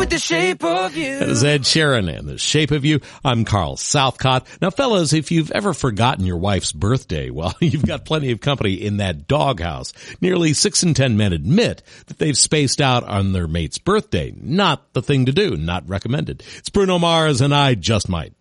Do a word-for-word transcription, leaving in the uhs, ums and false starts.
with the shape of you. That is Ed Sheeran and The Shape of You. I'm Carl Southcott. Now, fellas, if you've ever forgotten your wife's birthday, well, you've got plenty of company in that doghouse. Nearly six in ten men admit that they've spaced out on their mate's birthday. Not the thing to do. Not recommended. It's Bruno Mars and I Just Might.